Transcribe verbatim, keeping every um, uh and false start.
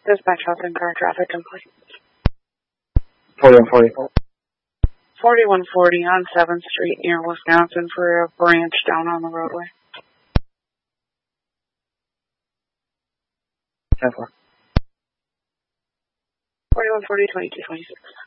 Dispatch Housing Car Traffic Complaint. forty-one forty. forty-one forty on seventh Street near Wisconsin for a branch down on the roadway. ten four. forty-one forty, twenty-two twenty-six.